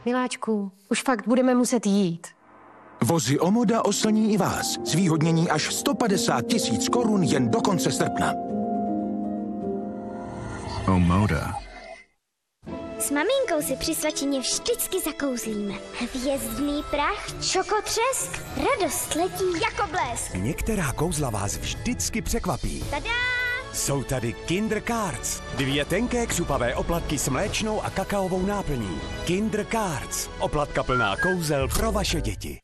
Miláčku, už fakt budeme muset jít. Vozy Omoda oslní i vás. Zvýhodnění až 150 000 korun jen do konce srpna. Omoda. S maminkou si při svačině vždycky zakouzlíme. Hvězdný prach, čokotřesk, radost letí jako blesk. Některá kouzla vás vždycky překvapí. Tada! Jsou tady Kinder Cards. 2 tenké křupavé oplatky s mléčnou a kakaovou náplní. Kinder Cards. Oplatka plná kouzel pro vaše děti.